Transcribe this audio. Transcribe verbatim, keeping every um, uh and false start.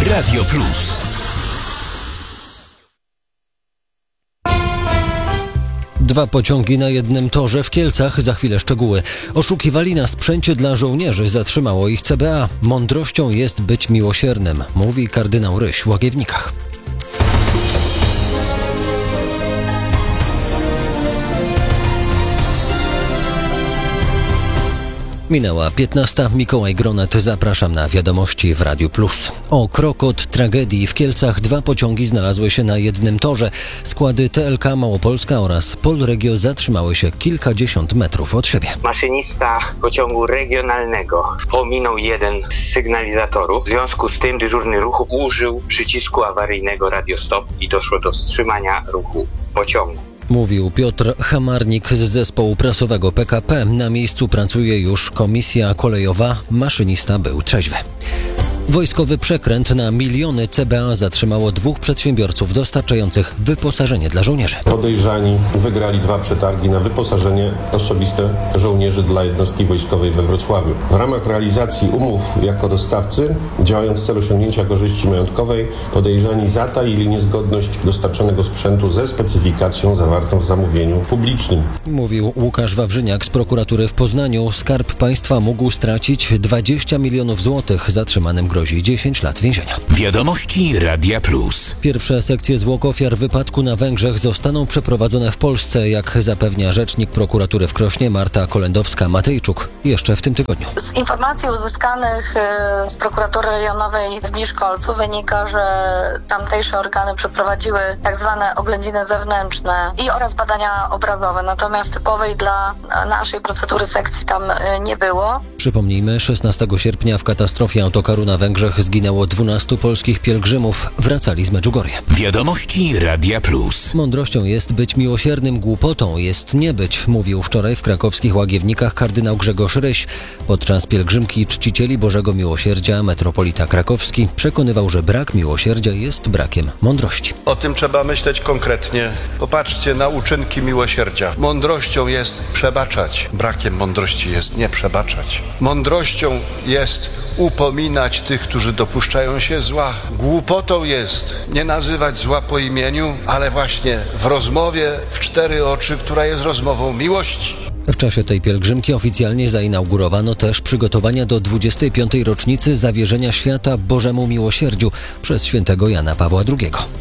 Radio Plus. Dwa pociągi na jednym torze w Kielcach, za chwilę szczegóły. Oszukiwali na sprzęcie dla żołnierzy, zatrzymało ich C B A. Mądrością jest być miłosiernym, mówi kardynał Ryś w Łagiewnikach. Minęła piętnasta. Mikołaj Gronet, zapraszam na wiadomości w Radiu Plus. O krok od tragedii w Kielcach dwa pociągi znalazły się na jednym torze. Składy T L K Małopolska oraz Polregio zatrzymały się kilkadziesiąt metrów od siebie. Maszynista pociągu regionalnego pominął jeden z sygnalizatorów. W związku z tym dyżurny ruchu użył przycisku awaryjnego radiostop i doszło do wstrzymania ruchu pociągu. Mówił Piotr Hamarnik z zespołu prasowego P K P. Na miejscu pracuje już komisja kolejowa. Maszynista był trzeźwy. Wojskowy przekręt na miliony C B A zatrzymało dwóch przedsiębiorców dostarczających wyposażenie dla żołnierzy. Podejrzani wygrali dwa przetargi na wyposażenie osobiste żołnierzy dla jednostki wojskowej we Wrocławiu. W ramach realizacji umów jako dostawcy, działając w celu osiągnięcia korzyści majątkowej, podejrzani zataili niezgodność dostarczonego sprzętu ze specyfikacją zawartą w zamówieniu publicznym. Mówił Łukasz Wawrzyniak z prokuratury w Poznaniu. Skarb Państwa mógł stracić dwadzieścia milionów złotych. Zatrzymanym grozi dziesięć lat więzienia. Wiadomości Radia Plus. Pierwsze sekcje zwłok ofiar wypadku na Węgrzech zostaną przeprowadzone w Polsce, jak zapewnia rzecznik prokuratury w Krośnie Marta Kolendowska-Matejczuk jeszcze w tym tygodniu. Z informacji uzyskanych z prokuratury rejonowej w Miszkolcu wynika, że tamtejsze organy przeprowadziły tak zwane oględziny zewnętrzne i oraz badania obrazowe, natomiast typowej dla naszej procedury sekcji tam nie było. Przypomnijmy, szesnastego sierpnia w katastrofie autokaru na Węgrzech zginęło dwunastu polskich pielgrzymów. Wracali z Medjugorje. Wiadomości Radia Plus. Mądrością jest być miłosiernym, głupotą jest nie być, mówił wczoraj w krakowskich Łagiewnikach kardynał Grzegorz Ryś. Podczas pielgrzymki czcicieli Bożego Miłosierdzia metropolita krakowski przekonywał, że brak miłosierdzia jest brakiem mądrości. O tym trzeba myśleć konkretnie. Popatrzcie na uczynki miłosierdzia. Mądrością jest przebaczać. Brakiem mądrości jest nie przebaczać. Mądrością jest upominać tych, którzy dopuszczają się zła. Głupotą jest nie nazywać zła po imieniu, ale właśnie w rozmowie w cztery oczy, która jest rozmową miłości. W czasie tej pielgrzymki oficjalnie zainaugurowano też przygotowania do dwudziestej piątej rocznicy zawierzenia świata Bożemu Miłosierdziu przez świętego Jana Pawła drugiego.